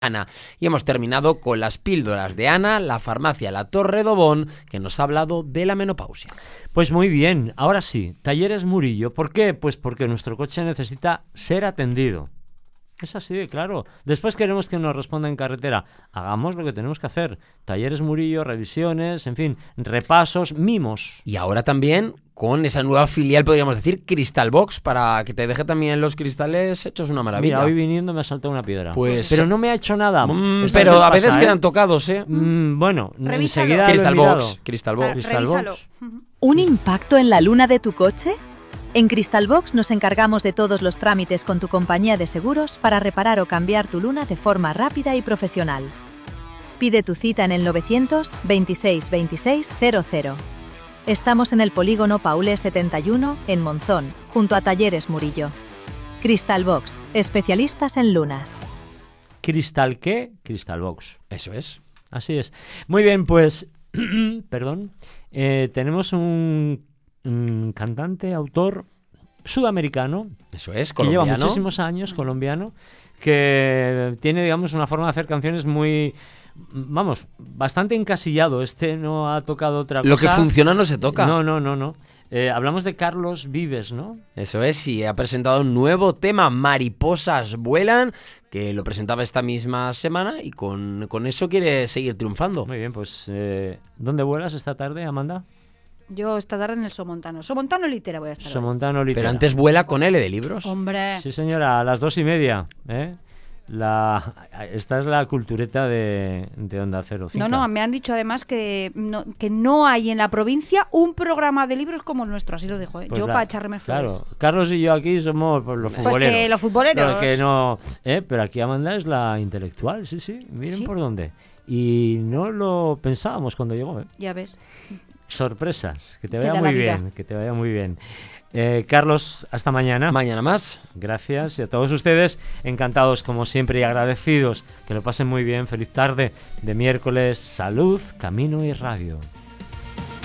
Ana. Y hemos terminado con las píldoras de Ana, la farmacia La Torre Dobón, que nos ha hablado de la menopausia. Pues muy bien, ahora sí, Talleres Murillo. ¿Por qué? Pues porque nuestro coche necesita ser atendido. Es así de claro. Después queremos que nos responda en carretera. Hagamos lo que tenemos que hacer. Talleres Murillo, revisiones, en fin, repasos, mimos. Y ahora también con esa nueva filial, podríamos decir, Crystal Box, para que te deje también los cristales hechos una maravilla. Mira, hoy viniendo me ha saltado una piedra. Pues, pero no me ha hecho nada. Pero a veces quedan tocados, ¿eh? Bueno, Revísalo. enseguida Crystal lo he Box, mirado. Crystal Box. Crystal Revísalo. Box. ¿Un impacto en la luna de tu coche? En Crystal Box nos encargamos de todos los trámites con tu compañía de seguros para reparar o cambiar tu luna de forma rápida y profesional. Pide tu cita en el 900 26 26 00. Estamos en el polígono Paulé 71, en Monzón, junto a Talleres Murillo. Crystal Box, especialistas en lunas. ¿Cristal qué? Crystal Box. Eso es. Así es. Muy bien, pues... perdón. Tenemos un cantante, autor sudamericano. Eso es, que lleva colombiano. muchísimos años, colombiano, que tiene, digamos, una forma de hacer canciones muy... Vamos, bastante encasillado. Este no ha tocado otra cosa. Lo que funciona no se toca. No. Hablamos de Carlos Vives, ¿no? Eso es, y ha presentado un nuevo tema, Mariposas Vuelan, que lo presentaba esta misma semana y con eso quiere seguir triunfando. Muy bien, pues ¿dónde vuelas esta tarde, Amanda? Yo esta tarde en el Somontano. Somontano Litera voy a estar hoy. Somontano Litera. Pero antes vuela con L de libros. Hombre. Sí, señora, a las 2:30, ¿eh? Esta es la cultureta de Onda Cero. No, me han dicho además que no hay en la provincia un programa de libros como el nuestro, así lo dejo, ¿eh? Pues yo para echarme flores. Claro, Carlos y yo aquí somos pues, los futboleros. Pues que los futboleros. Pero, que no, pero aquí Amanda es la intelectual, sí, miren ¿Sí? por dónde. Y no lo pensábamos cuando llegó, ¿eh? Ya ves. Sorpresas, que te Que vaya da muy la vida. bien, que te vaya muy bien. Carlos, hasta mañana. Mañana más. Gracias, y a todos ustedes, encantados como siempre y agradecidos. Que lo pasen muy bien, feliz tarde de miércoles, salud, camino y radio.